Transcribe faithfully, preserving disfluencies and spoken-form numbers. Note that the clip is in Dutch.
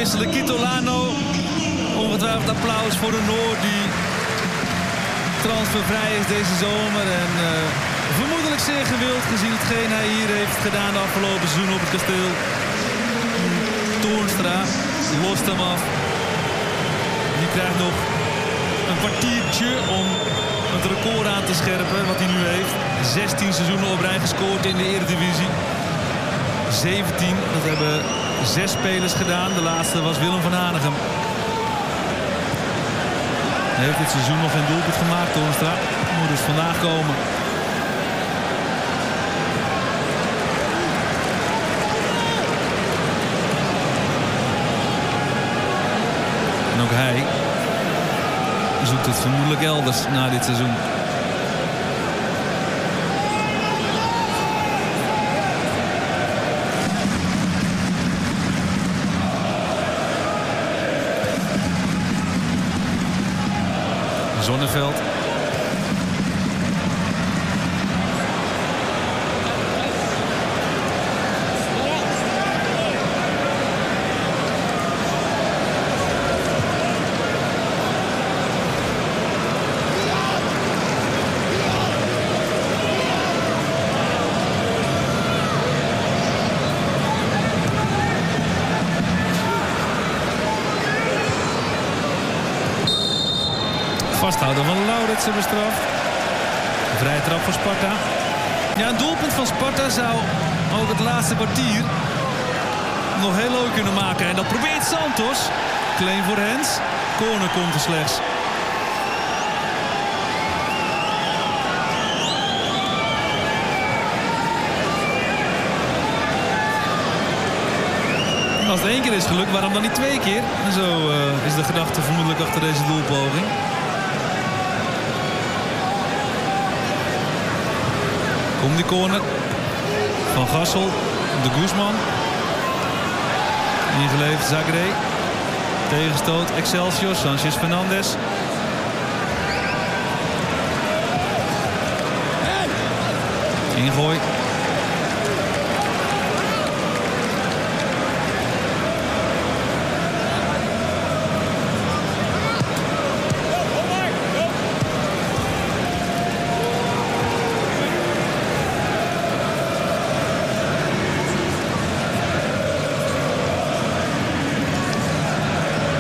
wisselen. Kitolano, ongetwijfeld applaus voor de Noor die transfervrij is deze zomer. En uh, vermoedelijk zeer gewild gezien hetgeen hij hier heeft gedaan de afgelopen seizoen op het kasteel. Toornstra lost hem af. Die krijgt nog een kwartiertje om het record aan te scherpen wat hij nu heeft. zestien seizoenen op rij gescoord in de Eredivisie. zeventien, dat hebben zes spelers gedaan. De laatste was Willem van Hanegem. Hij heeft dit seizoen nog geen doelpunt gemaakt, Toornstra. Moet dus vandaag komen. En ook hij zoekt het vermoedelijk elders na dit seizoen. Zonneveld. Vasthouden van Lauritsen bestraft. Vrije trap voor Sparta. Ja, een doelpunt van Sparta zou ook het laatste kwartier nog heel leuk kunnen maken. En dat probeert Santos. Klein voor Hens. Corner komt er slechts. En als het één keer is gelukt, waarom dan niet twee keer? En zo uh, is de gedachte vermoedelijk achter deze doelpoging. Komt die corner van Gassel, de Guzman. Ingeleverd Zagré. Tegenstoot Excelsior, Sanchez Fernandes. Ingooi.